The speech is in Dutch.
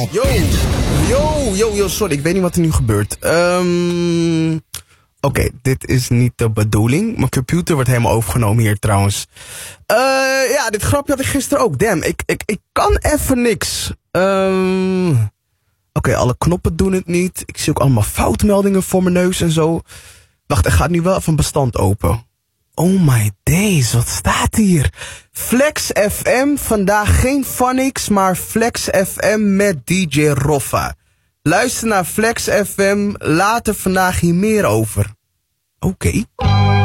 Yo, sorry, ik weet niet wat er nu gebeurt. Oké, dit is niet de bedoeling. Mijn computer wordt helemaal overgenomen hier trouwens. Ja, dit grapje had ik gisteren ook. Damn, ik kan even niks. Oké, alle knoppen doen het niet. Ik zie ook allemaal foutmeldingen voor mijn neus en zo. Wacht, er gaat nu wel even een bestand open. Oh my days, wat staat hier? Flex FM, vandaag geen Phonics, maar Flex FM met DJ Roffa. Luister naar Flex FM, later vandaag hier meer over. Oké.